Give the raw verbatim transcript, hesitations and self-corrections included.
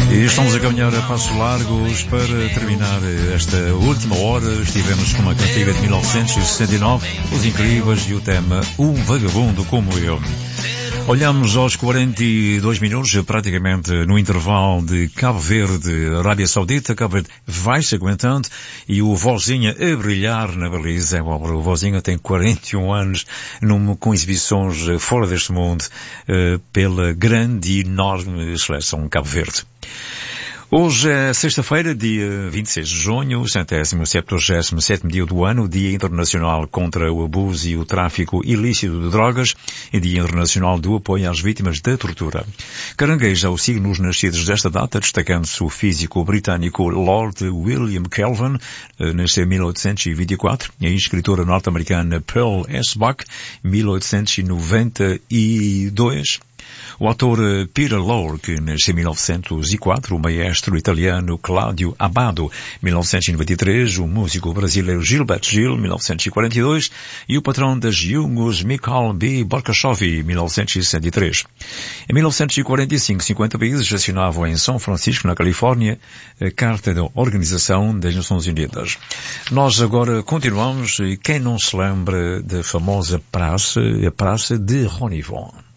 E estamos a caminhar a passos largos para terminar esta última hora. Estivemos com uma cantiga de mil novecentos e sessenta e nove, Os Incríveis, e o tema Um Vagabundo Como Eu. Olhamos aos quarenta e dois minutos, praticamente no intervalo de Cabo Verde, Arábia Saudita. Cabo Verde vai-se aguentando e o Vozinha a brilhar na baliza. O Vozinha tem quarenta e um anos, num, com exibições fora deste mundo, uh, pela grande e enorme seleção Cabo Verde. Hoje é sexta-feira, dia vinte e seis de junho, centésimo septuagésimo sétimo dia do ano, Dia Internacional contra o Abuso e o Tráfico Ilícito de Drogas e Dia Internacional do Apoio às Vítimas da Tortura. Carangueja o signo os nascidos desta data, destacando-se o físico britânico Lord William Kelvin, nasceu em mil oitocentos e vinte e quatro, e a escritora norte-americana Pearl S. Buck, mil oitocentos e noventa e dois. O ator Peter Lorre, que nasceu em mil novecentos e quatro, o maestro italiano Claudio Abbado, mil novecentos e noventa e três, o músico brasileiro Gilberto Gil, mil novecentos e quarenta e dois, e o patrão das Jungos Mikhail B. Barkashov, mil novecentos e sessenta e três. Em mil novecentos e quarenta e cinco, cinquenta países assinavam em São Francisco, na Califórnia, a Carta da Organização das Nações Unidas. Nós agora continuamos, e quem não se lembra da famosa praça, a Praça de Ronivon?